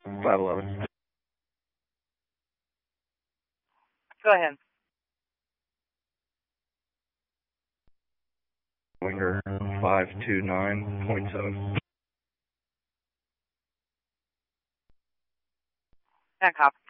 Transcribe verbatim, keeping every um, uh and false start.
five eleven. Go ahead. Winger five two nine point seven. That cop.